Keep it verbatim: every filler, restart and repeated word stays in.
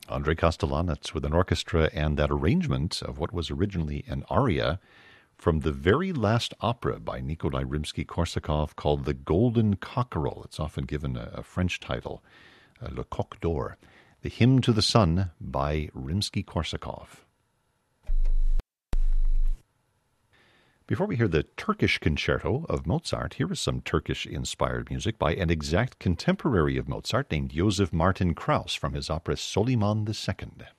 Andrei Kostelanetz with an orchestra and that arrangement of what was originally an aria from the very last opera by Nikolai Rimsky-Korsakov called The Golden Cockerel. It's often given a, a French title, uh, Le Coq d'Or. The Hymn to the Sun by Rimsky-Korsakov. Before we hear the Turkish Concerto of Mozart, here is some Turkish-inspired music by an exact contemporary of Mozart named Joseph Martin Krauss from his opera Soliman the Second.